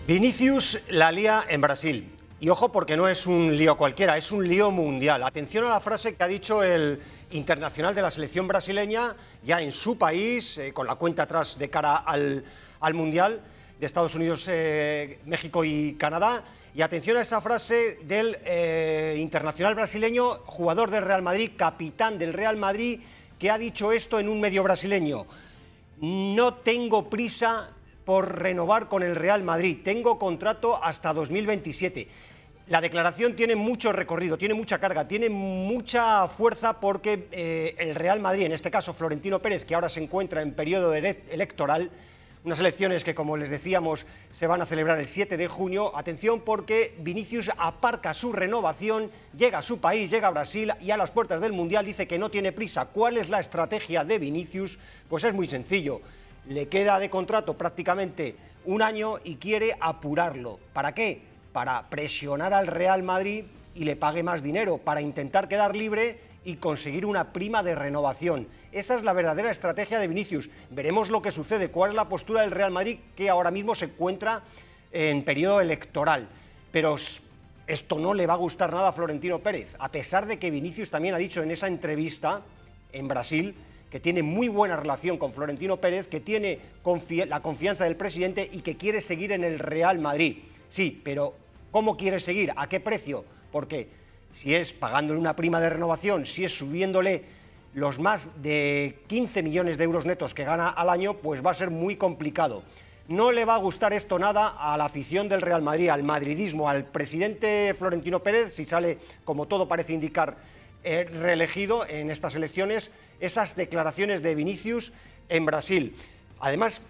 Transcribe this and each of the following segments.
Vinicius la lía en Brasil. Y ojo, porque no es un lío cualquiera, es un lío mundial. Atención a la frase que ha dicho el internacional de la selección brasileña, ya en su país, con la cuenta atrás de cara al Mundial de Estados Unidos, México y Canadá. Y atención a esa frase del internacional brasileño, jugador del Real Madrid, capitán del Real Madrid, que ha dicho esto en un medio brasileño: no tengo prisa por renovar con el Real Madrid, tengo contrato hasta 2027. La declaración tiene mucho recorrido, tiene mucha carga, tiene mucha fuerza, porque el Real Madrid, en este caso Florentino Pérez, que ahora se encuentra en periodo electoral, unas elecciones que, como les decíamos, se van a celebrar el 7 de junio, atención, porque Vinicius aparca su renovación, llega a su país, llega a Brasil y a las puertas del Mundial dice que no tiene prisa. ¿Cuál es la estrategia de Vinicius? Pues es muy sencillo. Le queda de contrato prácticamente un año y quiere apurarlo. ¿Para qué? Para presionar al Real Madrid y le pague más dinero, para intentar quedar libre y conseguir una prima de renovación. Esa es la verdadera estrategia de Vinicius. Veremos lo que sucede, cuál es la postura del Real Madrid, que ahora mismo se encuentra en periodo electoral. Pero esto no le va a gustar nada a Florentino Pérez, a pesar de que Vinicius también ha dicho en esa entrevista en Brasil que tiene muy buena relación con Florentino Pérez, que tiene la confianza del presidente y que quiere seguir en el Real Madrid. Sí, pero ¿cómo quiere seguir? ¿A qué precio? Porque si es pagándole una prima de renovación, si es subiéndole los más de 15 millones de euros netos que gana al año, pues va a ser muy complicado. No le va a gustar esto nada a la afición del Real Madrid, al madridismo, al presidente Florentino Pérez, si sale, como todo parece indicar, reelegido en estas elecciones, esas declaraciones de Vinicius en Brasil. Además,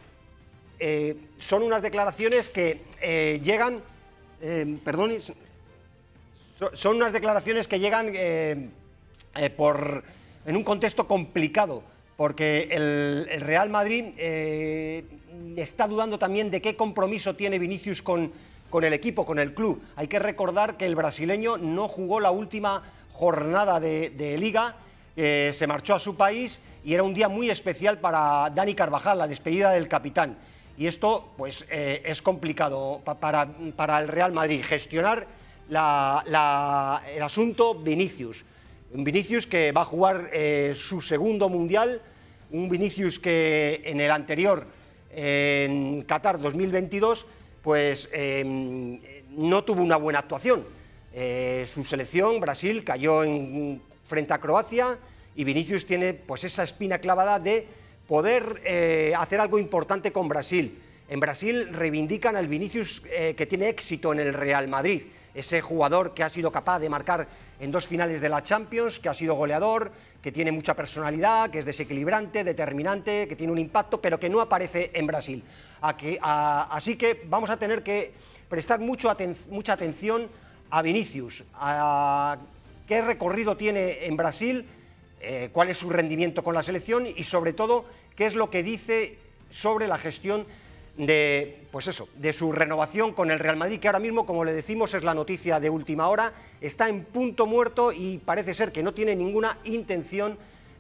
son unas declaraciones que llegan, son unas declaraciones que llegan en un contexto complicado, porque el Real Madrid está dudando también de qué compromiso tiene Vinicius con el equipo, con el club. Hay que recordar que el brasileño no jugó la última jornada de Liga, se marchó a su país y era un día muy especial para Dani Carvajal, la despedida del capitán. Y esto pues es complicado para el Real Madrid, gestionar el asunto Vinicius. Un Vinicius que va a jugar su segundo Mundial, un Vinicius que en el anterior, en Qatar 2022, pues no tuvo una buena actuación. Su selección, Brasil, cayó frente a Croacia, y Vinicius tiene pues esa espina clavada de poder hacer algo importante con Brasil. En Brasil reivindican al Vinicius que tiene éxito en el Real Madrid, ese jugador que ha sido capaz de marcar en 2 finales de la Champions, que ha sido goleador, que tiene mucha personalidad, que es desequilibrante, determinante, que tiene un impacto, pero que no aparece en Brasil. Así que vamos a tener que prestar mucha atención a Vinicius, a qué recorrido tiene en Brasil, cuál es su rendimiento con la selección y, sobre todo, qué es lo que dice sobre la gestión de su renovación con el Real Madrid, que ahora mismo, como le decimos, es la noticia de última hora, está en punto muerto y parece ser que no tiene ninguna intención